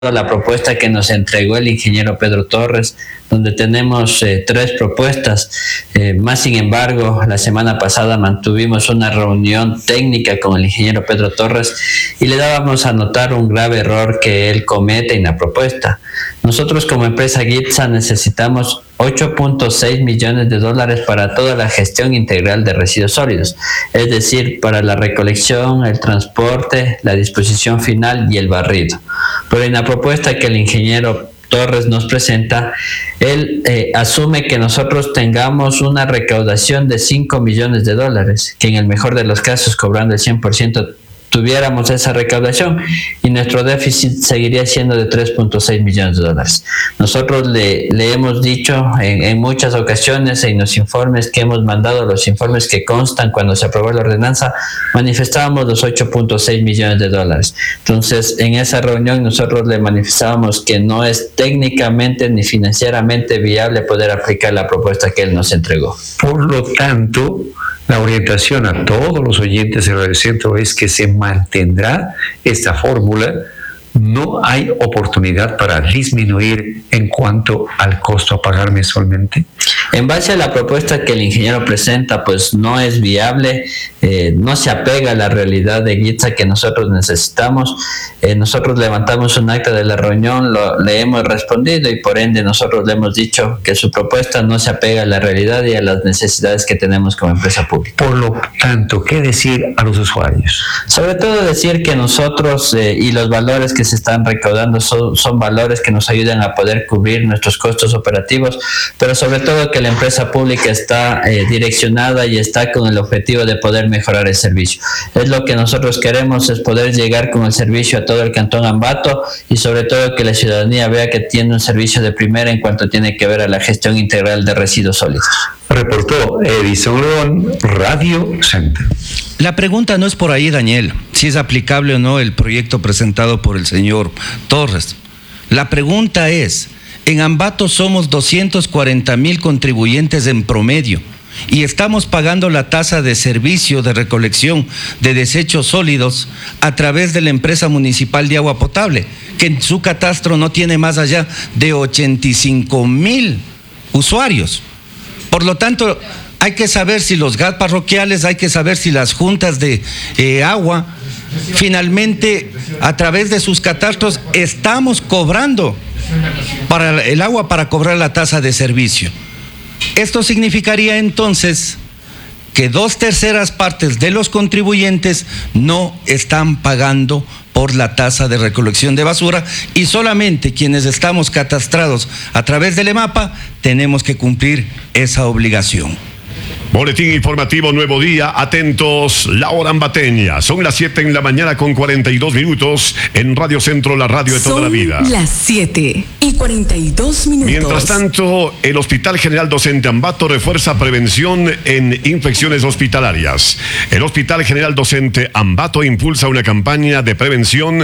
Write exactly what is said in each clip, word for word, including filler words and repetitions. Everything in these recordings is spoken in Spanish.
la propuesta que nos entregó el ingeniero Pedro Torres, donde tenemos eh, tres propuestas. Eh, más sin embargo, la semana pasada mantuvimos una reunión técnica con el ingeniero Pedro Torres y le dábamos a notar un grave error que él comete en la propuesta. Nosotros como empresa GITSA necesitamos ocho punto seis millones de dólares para toda la gestión integral de residuos sólidos, es decir, para la recolección, el transporte, la disposición final y el barrido. Pero en la propuesta que el ingeniero Torres nos presenta, él eh, asume que nosotros tengamos una recaudación de cinco millones de dólares, que en el mejor de los casos, cobrando el cien por ciento, tuviéramos esa recaudación y nuestro déficit seguiría siendo de tres punto seis millones de dólares. Nosotros le, le hemos dicho en, en muchas ocasiones en los informes que hemos mandado, los informes que constan cuando se aprobó la ordenanza, manifestábamos los ocho punto seis millones de dólares. Entonces, en esa reunión nosotros le manifestábamos que no es técnicamente ni financieramente viable poder aplicar la propuesta que él nos entregó. Por lo tanto, la orientación a todos los oyentes del Radio Centro es que se mantendrá esta fórmula. No hay oportunidad para disminuir en cuanto al costo a pagar mensualmente. En base a la propuesta que el ingeniero presenta, pues no es viable, eh, no se apega a la realidad de GITSA que nosotros necesitamos. Eh, nosotros levantamos un acta de la reunión, lo, le hemos respondido y por ende nosotros le hemos dicho que su propuesta no se apega a la realidad y a las necesidades que tenemos como empresa pública. Por lo tanto, ¿qué decir a los usuarios? Sobre todo decir que nosotros eh, y los valores que se están recaudando son, son valores que nos ayudan a poder cubrir nuestros costos operativos, pero sobre todo que la empresa pública está eh, direccionada y está con el objetivo de poder mejorar el servicio. Es lo que nosotros queremos, es poder llegar con el servicio a todo el Cantón Ambato y sobre todo que la ciudadanía vea que tiene un servicio de primera en cuanto tiene que ver a la gestión integral de residuos sólidos. Reportó Edison León, Radio Centro. La pregunta no es por ahí, Daniel, si es aplicable o no el proyecto presentado por el señor Torres. La pregunta es, en Ambato somos doscientos cuarenta mil contribuyentes en promedio y estamos pagando la tasa de servicio de recolección de desechos sólidos a través de la empresa municipal de agua potable, que en su catastro no tiene más allá de ochenta y cinco mil usuarios. Por lo tanto, hay que saber si los G A T parroquiales, hay que saber si las juntas de eh, agua, finalmente, a través de sus catastros, estamos cobrando para el agua para cobrar la tasa de servicio. Esto significaría entonces que dos terceras partes de los contribuyentes no están pagando por la tasa de recolección de basura y solamente quienes estamos catastrados a través del EMAPA tenemos que cumplir esa obligación. Boletín informativo Nuevo Día, atentos, la hora ambateña. Son las siete en la mañana con cuarenta y dos minutos en Radio Centro, la radio de toda Son la vida. las siete y cuarenta y dos minutos. Mientras tanto, el Hospital General Docente Ambato refuerza prevención en infecciones hospitalarias. El Hospital General Docente Ambato impulsa una campaña de prevención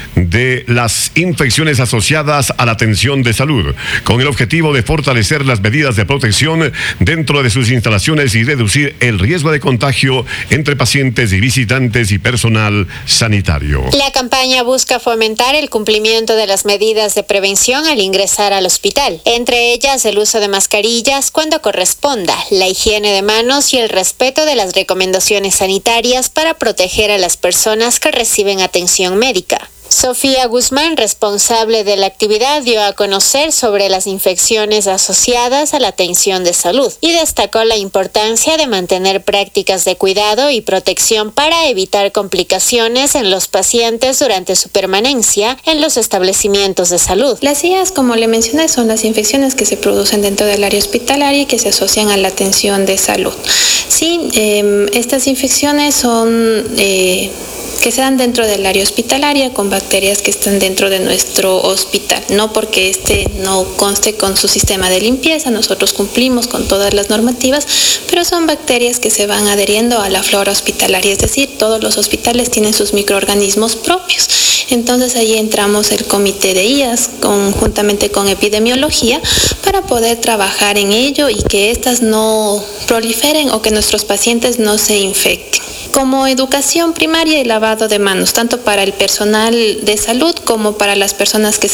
de las infecciones asociadas a la atención de salud, con el objetivo de fortalecer las medidas de protección dentro de sus instalaciones y reducir el riesgo de contagio entre pacientes y visitantes y personal sanitario. La campaña busca fomentar el cumplimiento de las medidas de prevención al ingresar al hospital, entre ellas el uso de mascarillas cuando corresponda, la higiene de manos y el respeto de las recomendaciones sanitarias para proteger a las personas que reciben atención médica. Sofía Guzmán, responsable de la actividad, dio a conocer sobre las infecciones asociadas a la atención de salud y destacó la importancia de mantener prácticas de cuidado y protección para evitar complicaciones en los pacientes durante su permanencia en los establecimientos de salud. Las I A S, como le mencioné, son las infecciones que se producen dentro del área hospitalaria y que se asocian a la atención de salud. Sí, eh, estas infecciones son... Eh, que se dan dentro del área hospitalaria con bacterias que están dentro de nuestro hospital, no porque este no conste con su sistema de limpieza, nosotros cumplimos con todas las normativas, pero son bacterias que se van adheriendo a la flora hospitalaria, es decir, todos los hospitales tienen sus microorganismos propios. Entonces ahí entramos el comité de I A S conjuntamente con epidemiología para poder trabajar en ello y que éstas no proliferen o que nuestros pacientes no se infecten. como educación primaria y lavado de manos, tanto para el personal de salud como para las personas que se